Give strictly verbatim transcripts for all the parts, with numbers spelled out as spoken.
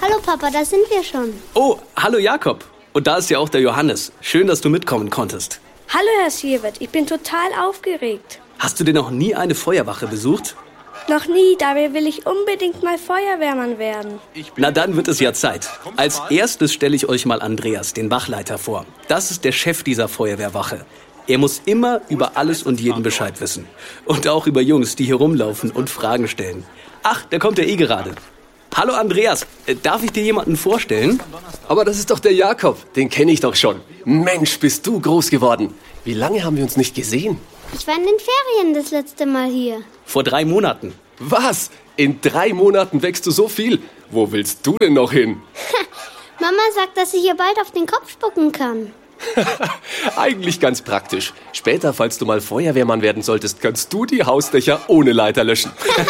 Hallo Papa, da sind wir schon. Oh, hallo Jakob. Und da ist ja auch der Johannes. Schön, dass du mitkommen konntest. Hallo Herr Siewert, ich bin total aufgeregt. Hast du denn noch nie eine Feuerwache besucht? Noch nie, dabei will ich unbedingt mal Feuerwehrmann werden. Na, dann wird es ja Zeit. Als erstes stelle ich euch mal Andreas, den Wachleiter, vor. Das ist der Chef dieser Feuerwehrwache. Er muss immer über alles und jeden Bescheid wissen. Und auch über Jungs, die hier rumlaufen und Fragen stellen. Ach, da kommt er eh gerade. Hallo Andreas, darf ich dir jemanden vorstellen? Aber das ist doch der Jakob, den kenne ich doch schon. Mensch, bist du groß geworden. Wie lange haben wir uns nicht gesehen? Ich war in den Ferien das letzte Mal hier. Vor drei Monaten. Was? In drei Monaten wächst du so viel? Wo willst du denn noch hin? Mama sagt, dass ich hier bald auf den Kopf spucken kann. Eigentlich ganz praktisch. Später, falls du mal Feuerwehrmann werden solltest, kannst du die Hausdächer ohne Leiter löschen.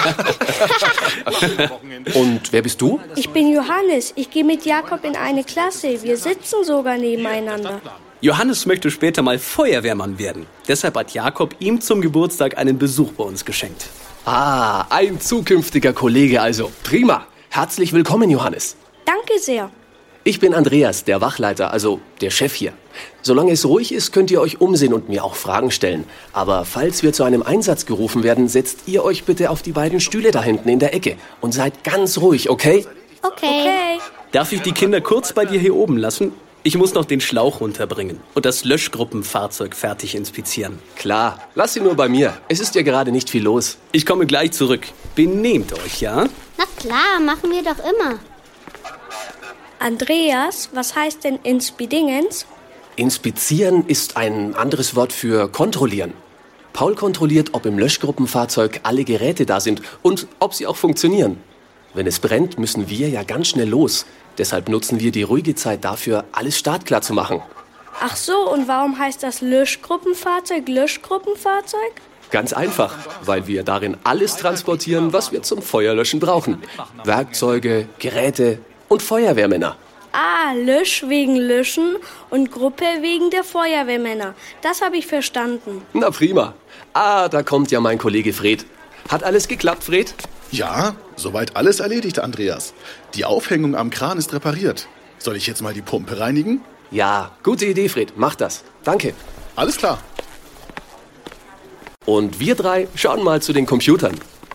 Und wer bist du? Ich bin Johannes. Ich gehe mit Jakob in eine Klasse. Wir sitzen sogar nebeneinander. Johannes möchte später mal Feuerwehrmann werden. Deshalb hat Jakob ihm zum Geburtstag einen Besuch bei uns geschenkt. Ah, ein zukünftiger Kollege also. Prima. Herzlich willkommen, Johannes. Danke sehr. Ich bin Andreas, der Wachleiter, also der Chef hier. Solange es ruhig ist, könnt ihr euch umsehen und mir auch Fragen stellen. Aber falls wir zu einem Einsatz gerufen werden, setzt ihr euch bitte auf die beiden Stühle da hinten in der Ecke und seid ganz ruhig, okay? Okay. Okay. Darf ich die Kinder kurz bei dir hier oben lassen? Ich muss noch den Schlauch runterbringen und das Löschgruppenfahrzeug fertig inspizieren. Klar, lass sie nur bei mir. Es ist ja gerade nicht viel los. Ich komme gleich zurück. Benehmt euch, ja? Na klar, machen wir doch immer. Andreas, was heißt denn Inspidingens? Inspizieren ist ein anderes Wort für kontrollieren. Paul kontrolliert, ob im Löschgruppenfahrzeug alle Geräte da sind und ob sie auch funktionieren. Wenn es brennt, müssen wir ja ganz schnell los. Deshalb nutzen wir die ruhige Zeit dafür, alles startklar zu machen. Ach so, und warum heißt das Löschgruppenfahrzeug Löschgruppenfahrzeug? Ganz einfach, weil wir darin alles transportieren, was wir zum Feuerlöschen brauchen. Werkzeuge, Geräte und Feuerwehrmänner. Ah, Lösch wegen Löschen und Gruppe wegen der Feuerwehrmänner. Das habe ich verstanden. Na prima. Ah, da kommt ja mein Kollege Fred. Hat alles geklappt, Fred? Ja, soweit alles erledigt, Andreas. Die Aufhängung am Kran ist repariert. Soll ich jetzt mal die Pumpe reinigen? Ja, gute Idee, Fred. Mach das. Danke. Alles klar. Und wir drei schauen mal zu den Computern.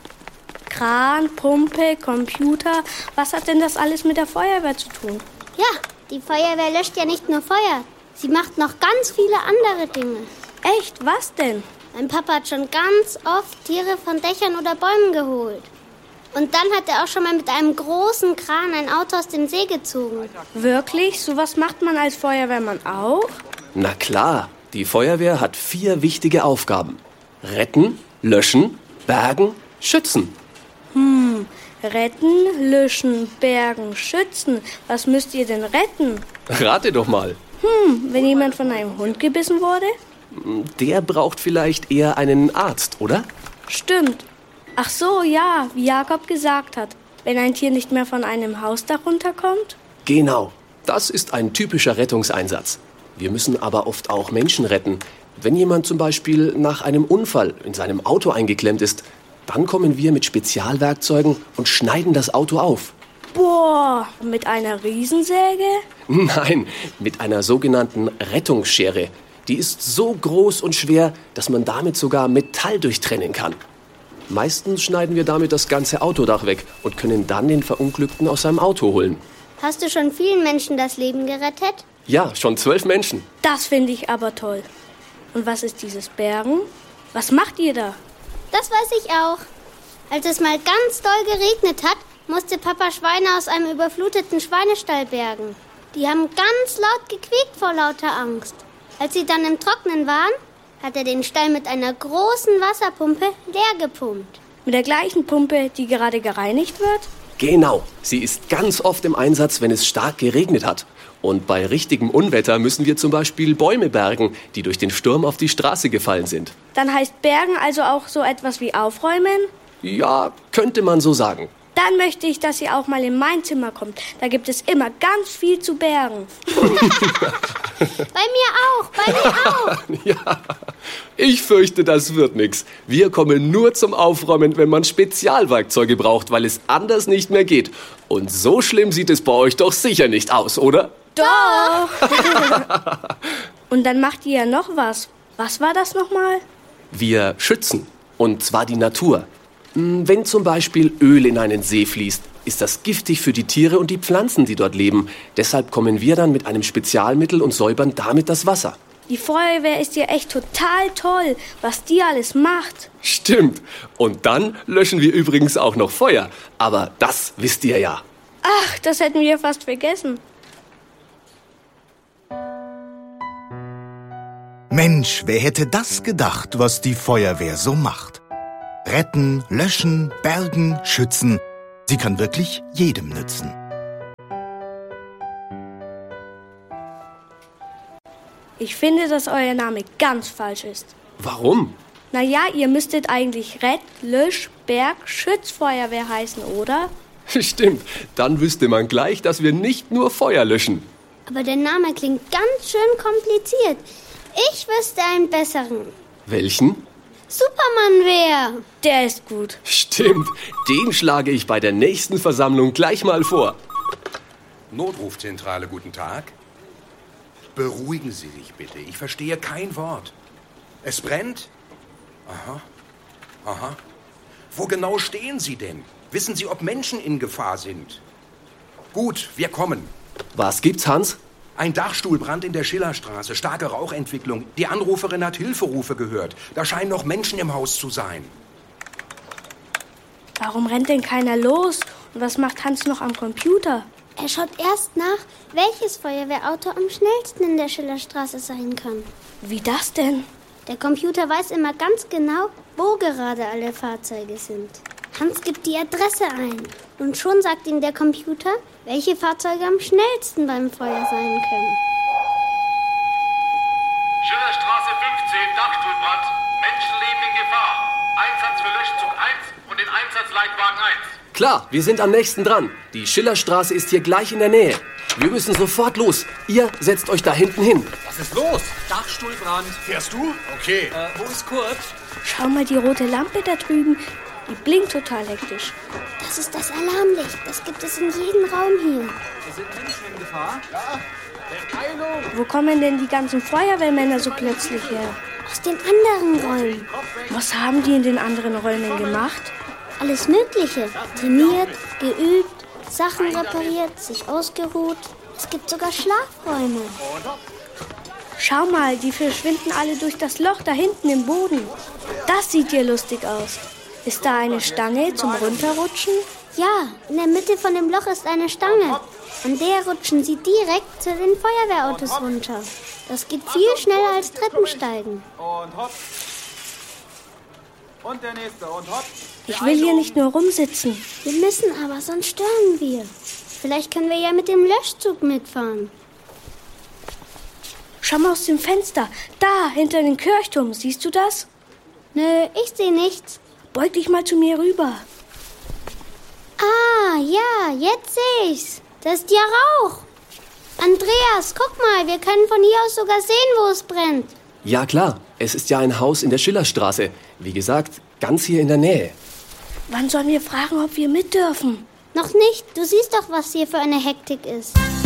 Kran, Pumpe, Computer. Was hat denn das alles mit der Feuerwehr zu tun? Ja, die Feuerwehr löscht ja nicht nur Feuer. Sie macht noch ganz viele andere Dinge. Echt? Was denn? Mein Papa hat schon ganz oft Tiere von Dächern oder Bäumen geholt. Und dann hat er auch schon mal mit einem großen Kran ein Auto aus dem See gezogen. Wirklich? Sowas macht man als Feuerwehrmann auch? Na klar, die Feuerwehr hat vier wichtige Aufgaben. Retten, löschen, bergen, schützen. Hm, retten, löschen, bergen, schützen. Was müsst ihr denn retten? Rate doch mal. Hm, wenn jemand von einem Hund gebissen wurde? Der braucht vielleicht eher einen Arzt, oder? Stimmt. Ach so, ja, wie Jakob gesagt hat. Wenn ein Tier nicht mehr von einem Hausdach runterkommt? Genau, das ist ein typischer Rettungseinsatz. Wir müssen aber oft auch Menschen retten. Wenn jemand zum Beispiel nach einem Unfall in seinem Auto eingeklemmt ist, dann kommen wir mit Spezialwerkzeugen und schneiden das Auto auf. Boah, mit einer Riesensäge? Nein, mit einer sogenannten Rettungsschere. Die ist so groß und schwer, dass man damit sogar Metall durchtrennen kann. Meistens schneiden wir damit das ganze Autodach weg und können dann den Verunglückten aus seinem Auto holen. Hast du schon vielen Menschen das Leben gerettet? Ja, schon zwölf Menschen. Das finde ich aber toll. Und was ist dieses Bergen? Was macht ihr da? Das weiß ich auch. Als es mal ganz doll geregnet hat, musste Papa Schweine aus einem überfluteten Schweinestall bergen. Die haben ganz laut gequäkt vor lauter Angst. Als sie dann im Trocknen waren, hat er den Stall mit einer großen Wasserpumpe leer gepumpt. Mit der gleichen Pumpe, die gerade gereinigt wird? Genau. Sie ist ganz oft im Einsatz, wenn es stark geregnet hat. Und bei richtigem Unwetter müssen wir zum Beispiel Bäume bergen, die durch den Sturm auf die Straße gefallen sind. Dann heißt Bergen also auch so etwas wie aufräumen? Ja, könnte man so sagen. Dann möchte ich, dass ihr auch mal in mein Zimmer kommt. Da gibt es immer ganz viel zu bergen. Bei mir auch, bei mir auch. Ja, ich fürchte, das wird nix. Wir kommen nur zum Aufräumen, wenn man Spezialwerkzeuge braucht, weil es anders nicht mehr geht. Und so schlimm sieht es bei euch doch sicher nicht aus, oder? Doch! Und dann macht ihr ja noch was. Was war das nochmal? Wir schützen, und zwar die Natur. Wenn zum Beispiel Öl in einen See fließt, ist das giftig für die Tiere und die Pflanzen, die dort leben. Deshalb kommen wir dann mit einem Spezialmittel und säubern damit das Wasser. Die Feuerwehr ist ja echt total toll, was die alles macht. Stimmt. Und dann löschen wir übrigens auch noch Feuer. Aber das wisst ihr ja. Ach, das hätten wir fast vergessen. Mensch, wer hätte das gedacht, was die Feuerwehr so macht? Retten, löschen, bergen, schützen. Sie kann wirklich jedem nützen. Ich finde, dass euer Name ganz falsch ist. Warum? Naja, ihr müsstet eigentlich Rett, Lösch, Berg, Schützfeuerwehr heißen, oder? Stimmt. Dann wüsste man gleich, dass wir nicht nur Feuer löschen. Aber der Name klingt ganz schön kompliziert. Ich wüsste einen besseren. Welchen? Superman-Wehr. Der ist gut. Stimmt. Den schlage ich bei der nächsten Versammlung gleich mal vor. Notrufzentrale, guten Tag. Beruhigen Sie sich bitte. Ich verstehe kein Wort. Es brennt? Aha. Aha. Wo genau stehen Sie denn? Wissen Sie, ob Menschen in Gefahr sind? Gut, wir kommen. Was gibt's, Hans? Ein Dachstuhlbrand in der Schillerstraße, starke Rauchentwicklung. Die Anruferin hat Hilferufe gehört. Da scheinen noch Menschen im Haus zu sein. Warum rennt denn keiner los? Und was macht Hans noch am Computer? Er schaut erst nach, welches Feuerwehrauto am schnellsten in der Schillerstraße sein kann. Wie das denn? Der Computer weiß immer ganz genau, wo gerade alle Fahrzeuge sind. Hans gibt die Adresse ein und schon sagt ihm der Computer, welche Fahrzeuge am schnellsten beim Feuer sein können. Schillerstraße fünfzehn, Dachstuhlbrand. Menschenleben in Gefahr. Einsatz für Löschzug eins und den Einsatzleitwagen eins. Klar, wir sind am nächsten dran. Die Schillerstraße ist hier gleich in der Nähe. Wir müssen sofort los. Ihr setzt euch da hinten hin. Was ist los? Dachstuhlbrand. Fährst du? Okay. Äh, wo ist Kurt? Schau mal die rote Lampe da drüben. Die blinkt total hektisch. Das ist das Alarmlicht. Das gibt es in jedem Raum hier. Sind Menschen in Gefahr? Wo kommen denn die ganzen Feuerwehrmänner so plötzlich her? Aus den anderen Räumen. Was haben die in den anderen Räumen gemacht? Alles Mögliche. Trainiert, geübt, Sachen repariert, sich ausgeruht. Es gibt sogar Schlafräume. Schau mal, die verschwinden alle durch das Loch da hinten im Boden. Das sieht hier lustig aus. Ist da eine Stange zum Runterrutschen? Ja, in der Mitte von dem Loch ist eine Stange. An der rutschen sie direkt zu den Feuerwehrautos runter. Das geht viel schneller als Treppensteigen. Und hopp. Und der nächste. Und hopp. Ich will hier nicht nur rumsitzen. Wir müssen aber, sonst stören wir. Vielleicht können wir ja mit dem Löschzug mitfahren. Schau mal aus dem Fenster. Da, hinter dem Kirchturm. Siehst du das? Nö, ich sehe nichts. Beug dich mal zu mir rüber. Ah, ja, jetzt sehe ich's. Das ist ja Rauch. Andreas, guck mal, wir können von hier aus sogar sehen, wo es brennt. Ja klar, es ist ja ein Haus in der Schillerstraße. Wie gesagt, ganz hier in der Nähe. Wann sollen wir fragen, ob wir mit dürfen? Noch nicht. Du siehst doch, was hier für eine Hektik ist.